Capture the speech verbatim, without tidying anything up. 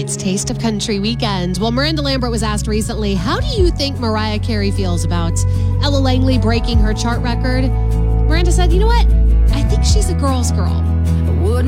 It's Taste of Country Weekend. Well, Miranda Lambert was asked recently, how do you think Mariah Carey feels about Ella Langley breaking her chart record? Miranda said, you know what? I think she's a girl's girl.